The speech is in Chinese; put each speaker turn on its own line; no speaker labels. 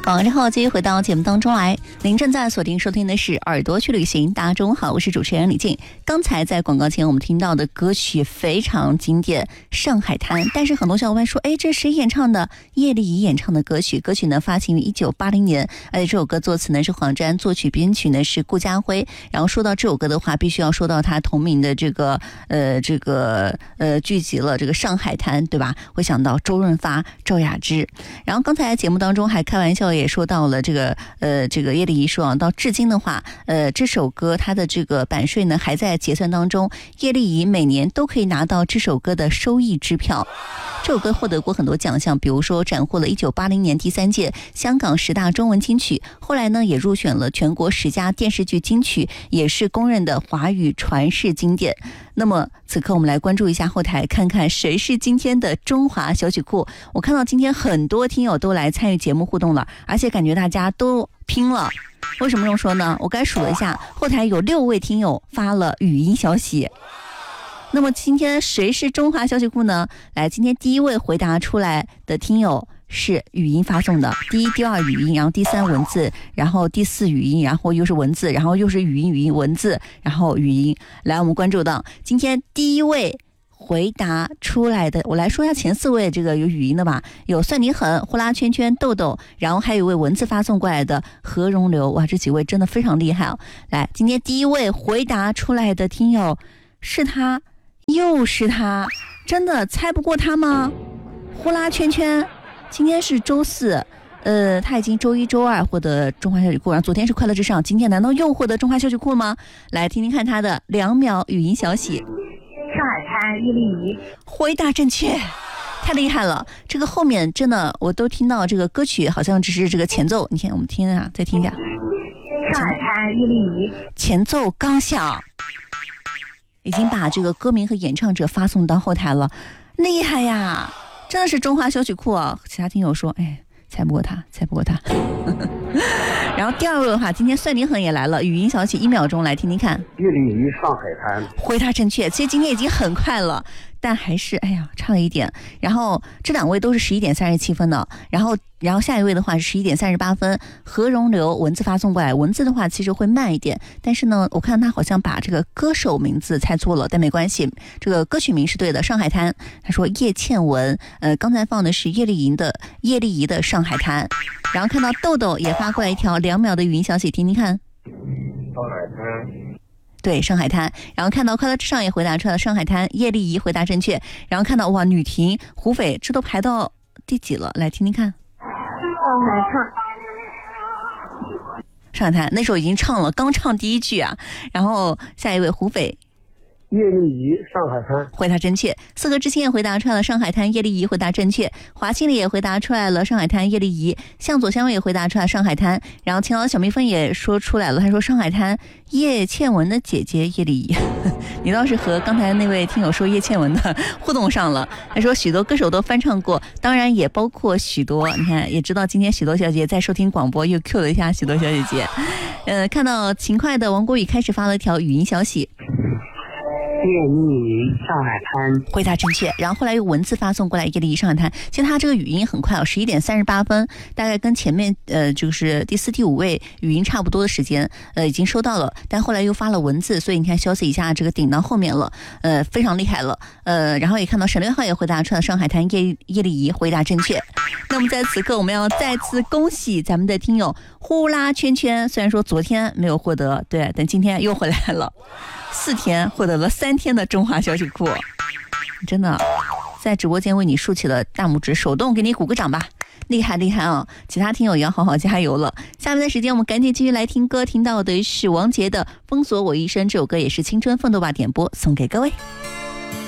广告之后继续回到节目当中来，您正在锁定收听的是耳朵去旅行。大家中午好，我是主持人李静。刚才在广告前我们听到的歌曲非常经典，上海滩。但是很多小伙伴说，这谁演唱的？叶丽仪演唱的歌曲。歌曲呢发行于1980年，而且这首歌作词呢是黄沾，作曲编曲呢是顾嘉辉。然后说到这首歌的话，必须要说到他同名的这个剧集了，这个上海滩，对吧？会想到周润发、赵雅芝。然后刚才节目当中还开玩笑也说到了这个叶丽仪说啊，到至今的话，这首歌它的这个版税呢还在结算当中，叶丽仪每年都可以拿到这首歌的收益支票。这首歌获得过很多奖项，比如说斩获了1980年第3届香港10大中文金曲，后来呢也入选了全国10佳电视剧金曲，也是公认的华语传世经典。那么此刻我们来关注一下后台，看看谁是今天的中华小曲库。我看到今天很多听友都来参与节目互动了，而且感觉大家都拼了。为什么这么说呢？我刚才数了一下，后台有6位听友发了语音消息。那么今天谁是中华小曲库呢？来，今天第1位回答出来的听友是语音发送的，第1、第2语音，然后第3文字，然后第4语音，然后又是文字，然后又是语音文字，然后语音。来，我们关注到今天第1位回答出来的，我来说一下前4位这个有语音的吧，有算你狠、呼啦圈圈、豆豆，然后还有一位文字发送过来的何荣流。哇，这几位真的非常厉害哦。来，今天第1位回答出来的听友是他，又是他，真的猜不过他吗？呼啦圈圈，今天是周4，他已经周1、周2获得中华小曲库，然后昨天是快乐至上，今天难道又获得中华小曲库吗？来听听看他的2秒语音消息。
上海滩叶丽仪，
回答正确，太厉害了！这个后面真的我都听到这个歌曲好像只是这个前奏，你看我们听啊，再听一下。
上海滩叶丽仪，
前奏刚响，已经把这个歌名和演唱者发送到后台了，厉害呀！真的是中华小曲库啊！其他听友说，猜不过他。然后第2位的话，今天算你狠也来了，语音消息1秒钟，来听听看。
叶丽仪上海滩，
回答正确。其实今天已经很快了，但还是差了一点。然后这2位都是11点37分的，然后下一位的话是11点38分，何荣流文字发送过来，文字的话其实会慢一点，但是呢，我看他好像把这个歌手名字猜错了，但没关系，这个歌曲名是对的，上海滩。他说叶倩文，刚才放的是叶丽仪的上海滩。然后看到豆豆也发过来一条2秒的语音消息，听听看。
上海滩，
对，上海滩。然后看到快乐至上也回答出来了上海滩，叶丽仪回答正确。然后看到哇，女婷、胡斐，这都排到第几了？来听听看。上海滩那时候已经唱了，刚唱第1句啊。然后下一位胡斐。
叶丽仪上海滩，
回答正确。四合之心也回答出来了上海滩，叶丽仪回答正确。华清里也回答出来了上海滩，叶丽仪。向左相位也回答出来上海滩。然后秦老的小蜜蜂也说出来了，他说上海滩叶倩文的姐姐叶丽仪。你倒是和刚才那位听友说叶倩文的互动上了。他说许多歌手都翻唱过，当然也包括许多，你看也知道今天许多小姐在收听广播，又 Q 了一下许多小姐姐。看到勤快的王国宇开始发了一条语音消息。
叶丽仪上海滩，
回答正确。然后后来又文字发送过来，叶丽仪上海滩。其实他这个语音很快11点38分，大概跟前面就是第4、第5位语音差不多的时间，已经收到了。但后来又发了文字，所以你看消息一下这个顶到后面了，非常厉害了。然后也看到省略号也回答出了上海滩，叶丽仪回答正确。那么在此刻，我们要再次恭喜咱们的听友呼啦圈圈，虽然说昨天没有获得，对，但今天又回来了。4天获得了3天的中华小曲库，真的在直播间为你竖起了大拇指，手动给你鼓个掌吧，厉害厉害啊！其他听友也要好好加油了。下面的时间我们赶紧继续来听歌，听到的是王杰的《封锁我一生》，这首歌也是青春奋斗吧点播送给各位。